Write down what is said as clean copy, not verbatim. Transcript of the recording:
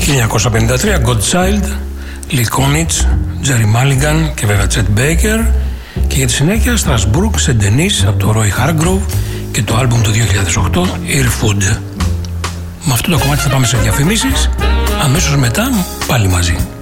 1953 Godchild, Lee Konitz, Jerry Mulligan και βέβαια Chet Baker. Και για τη συνέχεια Strasbourg, Saint-Denis από το Roy Hargrove και το άλμπουμ του 2008 Earfood. Με αυτό το κομμάτι θα πάμε σε διαφημίσεις. Αμέσως μετά πάλι μαζί.